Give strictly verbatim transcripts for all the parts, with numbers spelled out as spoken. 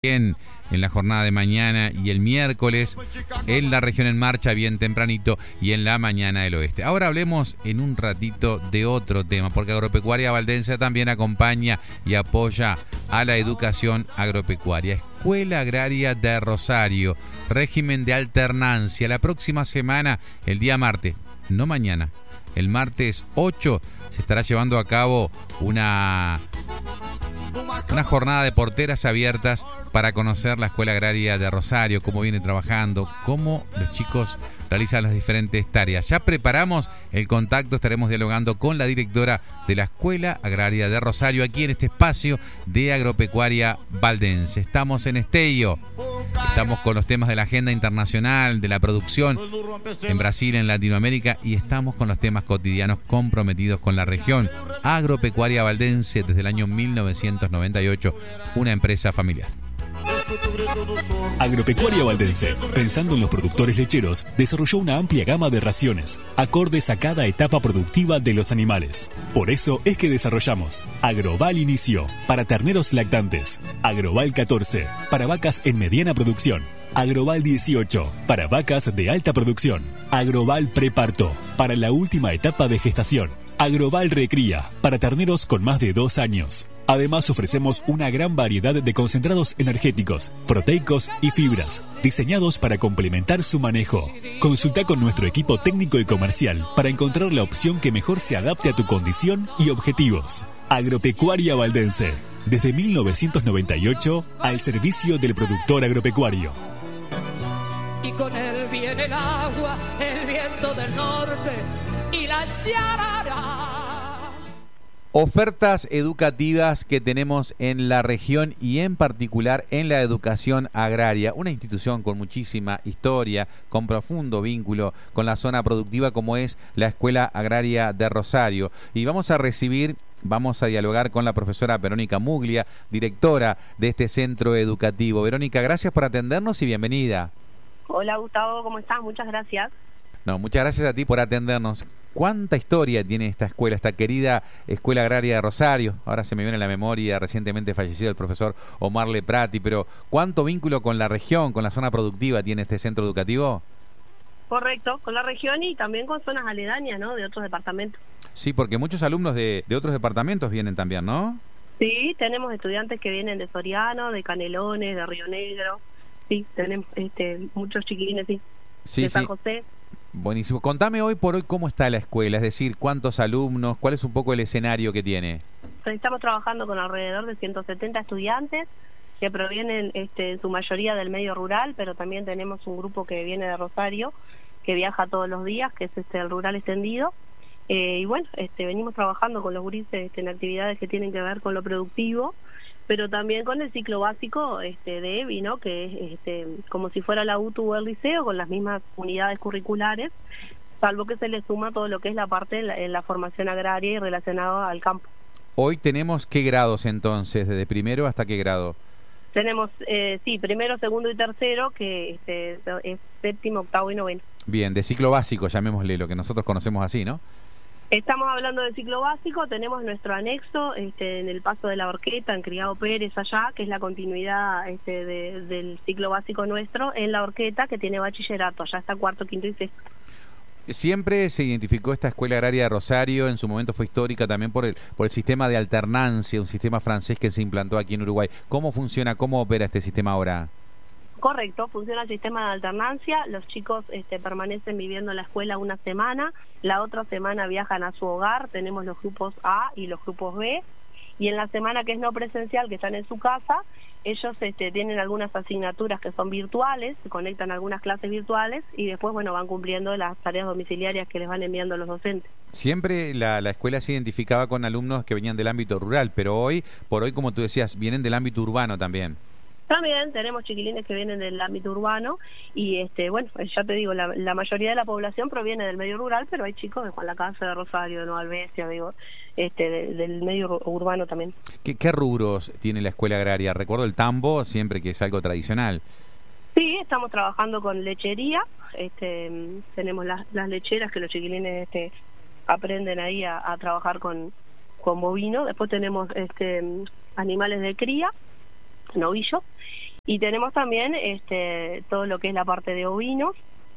En, en la jornada de mañana y el miércoles, en la región en marcha bien tempranito y en la mañana del oeste. Ahora hablemos en un ratito de otro tema, porque Agropecuaria Valdense también acompaña y apoya a la educación agropecuaria. Escuela Agraria de Rosario, régimen de alternancia. La próxima semana, el día martes, no mañana, el martes ocho, se estará llevando a cabo una... Una jornada de porteras abiertas para conocer la Escuela Agraria de Rosario, cómo viene trabajando, cómo los chicos realizan las diferentes tareas. Ya preparamos el contacto, estaremos dialogando con la directora de la Escuela Agraria de Rosario, aquí en este espacio de Agropecuaria Valdense. Estamos en Esteio, estamos con los temas de la agenda internacional, de la producción en Brasil, en Latinoamérica, y estamos con los temas cotidianos comprometidos con la región. Agropecuaria Valdense, desde el año mil novecientos noventa y ocho, una empresa familiar. Agropecuaria Valdense, pensando en los productores lecheros, desarrolló una amplia gama de raciones, acordes a cada etapa productiva de los animales. Por eso es que desarrollamos Agroval Inicio, para terneros lactantes, Agroval catorce, para vacas en mediana producción, Agroval dieciocho, para vacas de alta producción, Agroval Preparto, para la última etapa de gestación, Agroval Recría, para terneros con más de dos años. Además ofrecemos una gran variedad de concentrados energéticos, proteicos y fibras, diseñados para complementar su manejo. Consulta con nuestro equipo técnico y comercial para encontrar la opción que mejor se adapte a tu condición y objetivos. Agropecuaria Valdense, desde mil novecientos noventa y ocho, al servicio del productor agropecuario. Y con él viene el agua, el viento del norte y la yarara. Ofertas educativas que tenemos en la región y en particular en la educación agraria, una institución con muchísima historia, con profundo vínculo con la zona productiva como es la Escuela Agraria de Rosario. Y vamos a recibir, vamos a dialogar con la profesora Verónica Muglia, directora de este centro educativo. Verónica, gracias por atendernos y bienvenida. Hola Gustavo, ¿cómo estás? Muchas gracias. No, muchas gracias a ti por atendernos. ¿Cuánta historia tiene esta escuela, esta querida Escuela Agraria de Rosario? Ahora se me viene a la memoria recientemente fallecido el profesor Omar Leprati, pero ¿cuánto vínculo con la región, con la zona productiva tiene este centro educativo? Correcto, con la región y también con zonas aledañas, ¿no?, de otros departamentos. Sí, porque muchos alumnos de, de otros departamentos vienen también, ¿no? Sí, tenemos estudiantes que vienen de Soriano, de Canelones, de Río Negro. Sí, tenemos este, muchos chiquilines, sí, sí de San sí. José. Buenísimo. Contame hoy por hoy cómo está la escuela, es decir, cuántos alumnos, cuál es un poco el escenario que tiene. Estamos trabajando con alrededor de ciento setenta estudiantes que provienen este, en su mayoría del medio rural, pero también tenemos un grupo que viene de Rosario, que viaja todos los días, que es este el rural extendido. Eh, y bueno, este, venimos trabajando con los gurises este, en actividades que tienen que ver con lo productivo, pero también con el ciclo básico este, de EVI, ¿no?, que es este, como si fuera la U T U o el liceo, con las mismas unidades curriculares, salvo que se le suma todo lo que es la parte en la, en la formación agraria y relacionada al campo. Hoy tenemos qué grados entonces, desde primero hasta qué grado. Tenemos, eh, sí, primero, segundo y tercero, que este, es séptimo, octavo y noveno. Bien, de ciclo básico, llamémosle, lo que nosotros conocemos así, ¿no? Estamos hablando de ciclo básico, tenemos nuestro anexo este, en el Paso de la Horqueta, en Criado Pérez, allá, que es la continuidad este, de, del ciclo básico nuestro, en la Horqueta, que tiene bachillerato, allá está cuarto, quinto y sexto. Siempre se identificó esta Escuela Agraria de Rosario, en su momento fue histórica también por el, por el sistema de alternancia, un sistema francés que se implantó aquí en Uruguay. ¿Cómo funciona, cómo opera este sistema ahora? Correcto, funciona el sistema de alternancia, los chicos este, permanecen viviendo en la escuela una semana, la otra semana viajan a su hogar, tenemos los grupos A y los grupos B, y en la semana que es no presencial, que están en su casa, ellos este, tienen algunas asignaturas que son virtuales, se conectan a algunas clases virtuales y después bueno van cumpliendo las tareas domiciliarias que les van enviando los docentes. Siempre la, la escuela se identificaba con alumnos que venían del ámbito rural, pero hoy, por hoy, como tú decías, vienen del ámbito urbano también. También tenemos chiquilines que vienen del ámbito urbano y este bueno, ya te digo, la, la mayoría de la población proviene del medio rural, pero hay chicos de Juan Lacase, de Rosario, de Nueva Albesia, digo, este, de, del medio urbano también. ¿Qué, ¿Qué rubros tiene la escuela agraria? Recuerdo el tambo, siempre que es algo tradicional. Sí, estamos trabajando con lechería, este, tenemos las, las lecheras que los chiquilines este, aprenden ahí a, a trabajar con, con bovino, después tenemos este, animales de cría, novillos, Y tenemos también este, todo lo que es la parte de ovinos,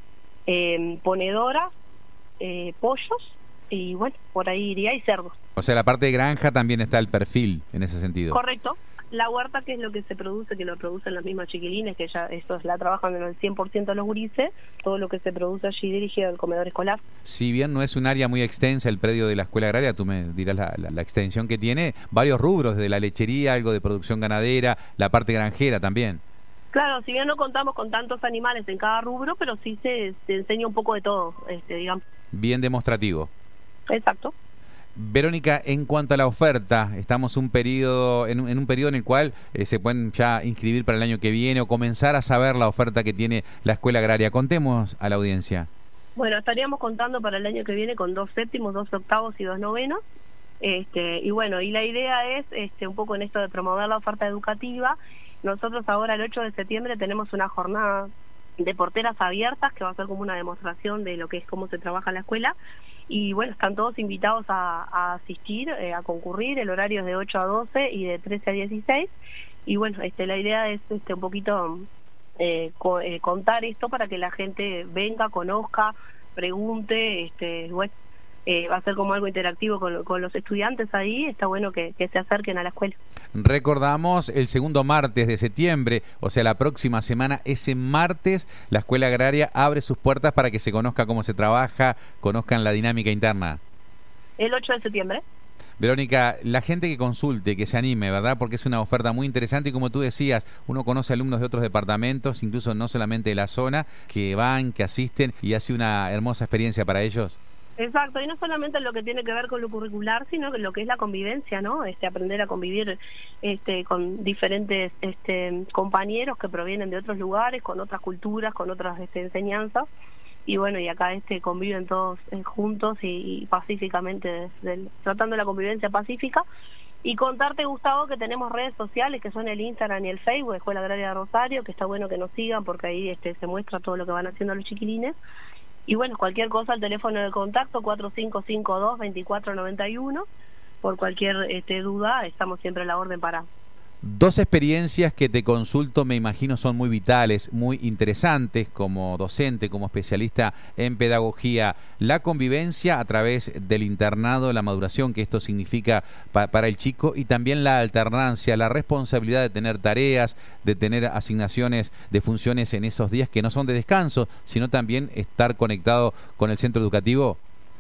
eh, ponedoras, eh, pollos, y bueno, por ahí iría, y cerdos. O sea, la parte de granja también está el perfil en ese sentido. Correcto. La huerta, que es lo que se produce, que lo producen los mismos chiquilines, que ya estos la trabajan en el cien por ciento los gurises, todo lo que se produce allí dirigido al comedor escolar. Si bien no es un área muy extensa el predio de la escuela agraria, tú me dirás la, la, la extensión que tiene, varios rubros, desde la lechería, algo de producción ganadera, la parte granjera también. Claro, si bien no contamos con tantos animales en cada rubro, pero sí se, se enseña un poco de todo, este, digamos. Bien demostrativo. Exacto. Verónica, en cuanto a la oferta, estamos un periodo, en, en un periodo en el cual eh, se pueden ya inscribir para el año que viene o comenzar a saber la oferta que tiene la escuela agraria. Contemos a la audiencia. Bueno, estaríamos contando para el año que viene con dos séptimos, dos octavos y dos novenos. Este, y bueno, y la idea es este, un poco en esto de promover la oferta educativa. Nosotros ahora el ocho de septiembre tenemos una jornada de porteras abiertas que va a ser como una demostración de lo que es cómo se trabaja en la escuela. Y bueno, están todos invitados a, a asistir, eh, a concurrir. El horario es de ocho a doce y de trece a dieciséis. Y bueno, este, la idea es este, un poquito eh, co eh, contar esto para que la gente venga, conozca, pregunte. Este, bueno, eh, va a ser como algo interactivo con, con los estudiantes ahí. Está bueno que, que se acerquen a la escuela. Recordamos el segundo martes de septiembre, o sea, la próxima semana, ese martes, la escuela agraria abre sus puertas para que se conozca cómo se trabaja, conozcan la dinámica interna. El ocho de septiembre. Verónica, la gente que consulte, que se anime, ¿verdad? Porque es una oferta muy interesante y como tú decías, uno conoce alumnos de otros departamentos, incluso no solamente de la zona, que van, que asisten y hace una hermosa experiencia para ellos. Exacto, y no solamente lo que tiene que ver con lo curricular, sino que lo que es la convivencia, ¿no? Este, aprender a convivir este, con diferentes este, compañeros que provienen de otros lugares, con otras culturas, con otras este, enseñanzas, y bueno, y acá este conviven todos eh, juntos y, y pacíficamente, desde el, tratando la convivencia pacífica. Y contarte, Gustavo, que tenemos redes sociales que son el Instagram y el Facebook, Escuela Agraria de Rosario, que está bueno que nos sigan porque ahí este, se muestra todo lo que van haciendo los chiquilines. Y bueno, cualquier cosa, el teléfono de contacto cuatro cinco cinco dos, dos cuatro nueve uno. Por cualquier este, duda, estamos siempre a la orden para... Dos experiencias que te consulto, me imagino, son muy vitales, muy interesantes como docente, como especialista en pedagogía. La convivencia a través del internado, la maduración que esto significa pa para el chico y también la alternancia, la responsabilidad de tener tareas, de tener asignaciones de funciones en esos días que no son de descanso, sino también estar conectado con el centro educativo.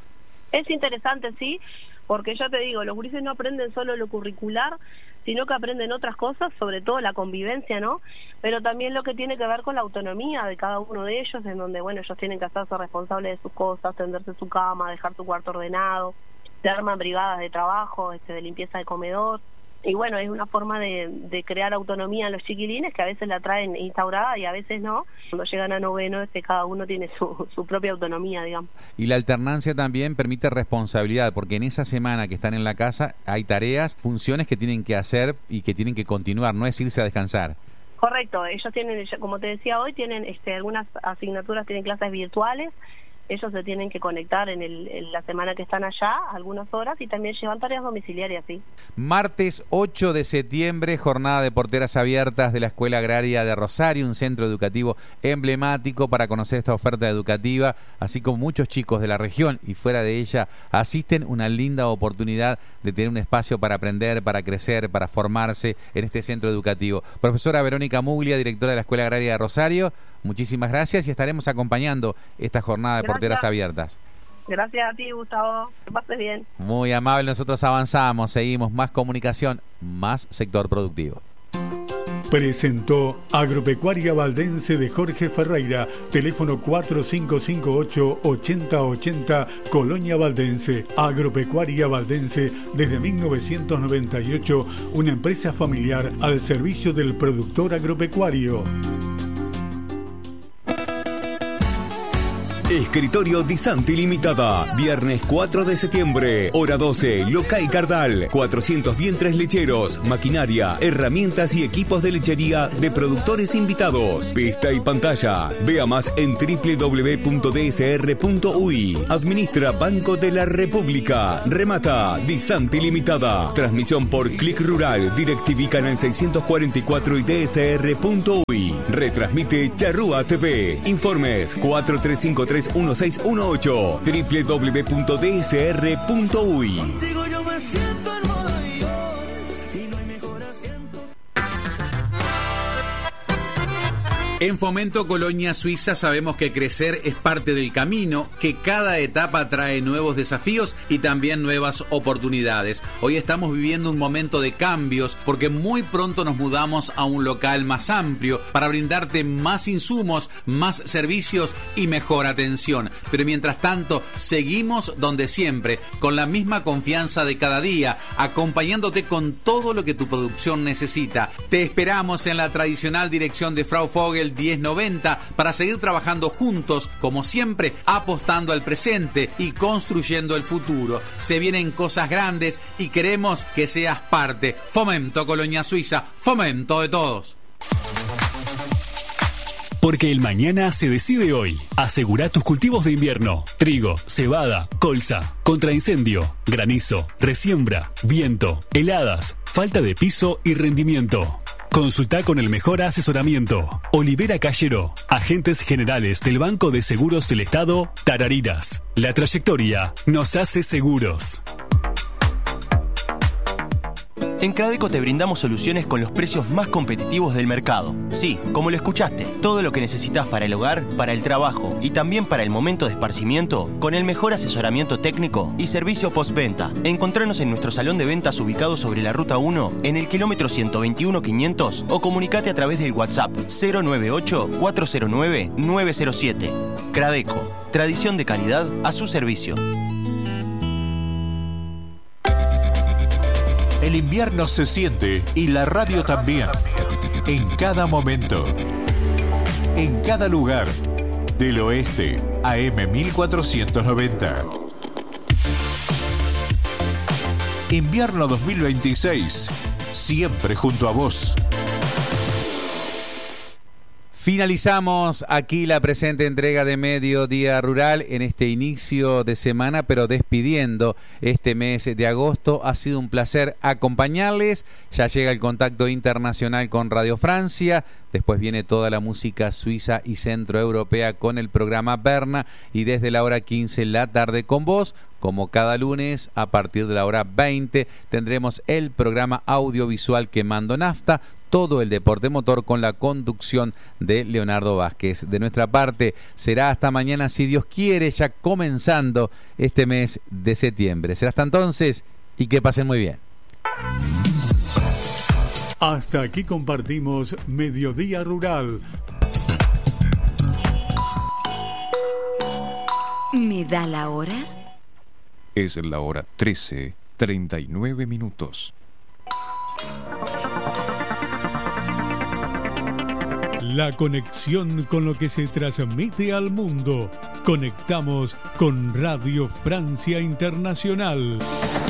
Es interesante, sí, porque yo te digo, los gurises no aprenden solo lo curricular, sino que aprenden otras cosas, sobre todo la convivencia, ¿no? Pero también lo que tiene que ver con la autonomía de cada uno de ellos, en donde, bueno, ellos tienen que hacerse responsables de sus cosas, tenderse su cama, dejar su cuarto ordenado, se arman brigadas de trabajo, este, de limpieza de comedor. Y bueno, es una forma de, de crear autonomía en los chiquilines que a veces la traen instaurada y a veces no. Cuando llegan a noveno, este, cada uno tiene su, su propia autonomía, digamos. Y la alternancia también permite responsabilidad, porque en esa semana que están en la casa hay tareas, funciones que tienen que hacer y que tienen que continuar, no es irse a descansar. Correcto, ellos tienen, como te decía hoy, tienen este, algunas asignaturas, tienen clases virtuales. Ellos se tienen que conectar en, el, en la semana que están allá, algunas horas, y también llevan tareas domiciliarias, sí. Martes ocho de septiembre, jornada de porteras abiertas de la Escuela Agraria de Rosario, un centro educativo emblemático para conocer esta oferta educativa, así como muchos chicos de la región y fuera de ella asisten, una linda oportunidad de tener un espacio para aprender, para crecer, para formarse en este centro educativo. Profesora Verónica Muglia, directora de la Escuela Agraria de Rosario, muchísimas gracias y estaremos acompañando esta jornada de gracias. Porteras abiertas. Gracias a ti, Gustavo. Que pases bien. Muy amable, nosotros avanzamos, seguimos, más comunicación, más sector productivo. Presentó Agropecuaria Valdense de Jorge Ferreira, teléfono cuatro cinco cinco ocho, ochenta ochenta, Colonia Valdense. Agropecuaria Valdense desde mil novecientos noventa y ocho, una empresa familiar al servicio del productor agropecuario. Escritorio Di Santi Limitada. Viernes cuatro de septiembre, hora doce, local Cardal. cuatrocientos vientres lecheros, maquinaria, herramientas y equipos de lechería de productores invitados. Pista y pantalla. Vea más en doble u doble u doble u punto d s r punto u i. Administra Banco de la República. Remata Di Santi Limitada. Transmisión por Click Rural, DirecTV Canal seiscientos cuarenta y cuatro y d s r punto u i. Retransmite Charrúa T V. Informes cuatro tres cinco tres uno seis uno ocho. doble u doble u doble u punto d s r punto u i. Contigo yo me siento en Nueva York y no hay mejor asiento. En Fomento Colonia Suiza sabemos que crecer es parte del camino, que cada etapa trae nuevos desafíos y también nuevas oportunidades. Hoy estamos viviendo un momento de cambios porque muy pronto nos mudamos a un local más amplio para brindarte más insumos, más servicios y mejor atención. Pero mientras tanto, seguimos donde siempre, con la misma confianza de cada día, acompañándote con todo lo que tu producción necesita. Te esperamos en la tradicional dirección de Frau Vogel diez noventa para seguir trabajando juntos, como siempre, apostando al presente y construyendo el futuro. Se vienen cosas grandes y queremos que seas parte. Fomento Colonia Suiza, fomento de todos. Porque el mañana se decide hoy. Asegura tus cultivos de invierno. Trigo, cebada, colza, contra incendio, granizo, resiembra, viento, heladas, falta de piso y rendimiento. Consulta con el mejor asesoramiento. Olivera Callero, agentes generales del Banco de Seguros del Estado, Tarariras. La trayectoria nos hace seguros. En Cradeco te brindamos soluciones con los precios más competitivos del mercado. Sí, como lo escuchaste, todo lo que necesitas para el hogar, para el trabajo y también para el momento de esparcimiento, con el mejor asesoramiento técnico y servicio postventa. Encontranos en nuestro salón de ventas ubicado sobre la Ruta uno, en el kilómetro ciento veintiuno quinientos, o comunicate a través del WhatsApp cero nueve ocho cuatro cero nueve nueve cero siete. Cradeco, tradición de calidad a su servicio. El invierno se siente y la radio también. En cada momento. En cada lugar. Del oeste, A M mil cuatrocientos noventa. Invierno dos mil veintiséis. Siempre junto a vos. Finalizamos aquí la presente entrega de Mediodía Rural en este inicio de semana, pero despidiendo este mes de agosto. Ha sido un placer acompañarles. Ya llega el contacto internacional con Radio Francia. Después viene toda la música suiza y centroeuropea con el programa Berna. Y desde la hora quince la tarde con vos, como cada lunes, a partir de la hora veinte, tendremos el programa audiovisual Quemando Nafta. Todo el deporte motor con la conducción de Leonardo Vázquez. De nuestra parte, será hasta mañana, si Dios quiere, ya comenzando este mes de septiembre. Será hasta entonces y que pasen muy bien. Hasta aquí compartimos Mediodía Rural. ¿Me da la hora? Es la hora trece, treinta y nueve minutos. La conexión con lo que se transmite al mundo. Conectamos con Radio Francia Internacional.